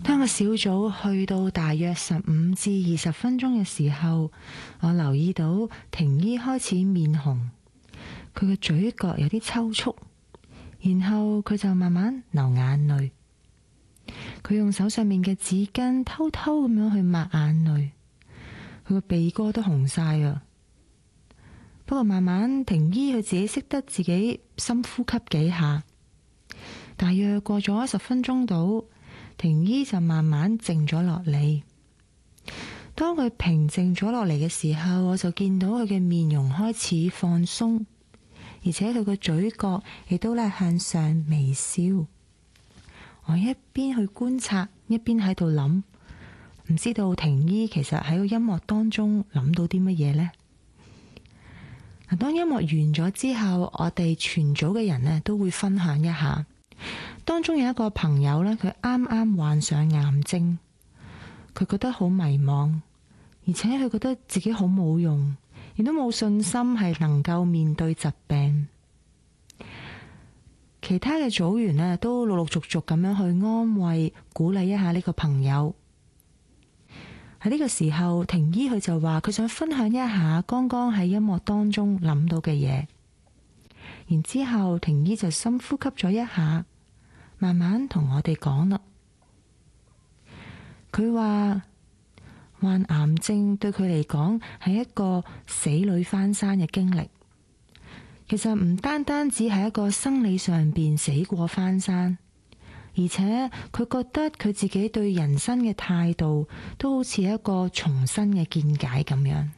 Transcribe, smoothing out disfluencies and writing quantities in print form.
當個小組去到大約15至20分鐘嘅時候，我留意到婷姨開始面紅，佢嘅嘴角有啲抽搐，然後佢就慢慢流眼淚。佢用手上面嘅紙巾偷偷咁樣去抹眼淚，佢個鼻哥都紅晒啊！不過慢慢婷姨佢自己識得自己深呼吸幾下，大約過咗10分鐘度，婷姨就慢慢靜咗落嚟。當佢平靜咗落嚟嘅時候，我就見到佢嘅面容開始放鬆，而且佢個嘴角亦都向上微笑。我一邊去觀察，一邊喺度諗，唔知道婷姨其實喺個音樂當中諗到啲乜嘢呢？當音樂完咗之後，我哋全組嘅人呢都會分享一下。當中有一個朋友呢，佢啱啱患上癌症，佢覺得好迷茫，而且佢覺得自己好冇用，亦都冇信心係能夠面對疾病。其他嘅組員呢都陸陸續續咁樣去安慰、鼓勵一下呢個朋友。喺呢個時候，婷姨佢就話佢想分享一下剛剛喺音樂當中諗到嘅嘢。然之後，婷姨就深呼吸咗一下，慢慢同我哋講啦。佢話患癌症對佢嚟講係一個死裏翻生嘅經歷。其實唔單單只係一個生理上邊死過翻生，而且佢覺得佢自己對人生嘅態度都好似一個重新嘅見解咁樣。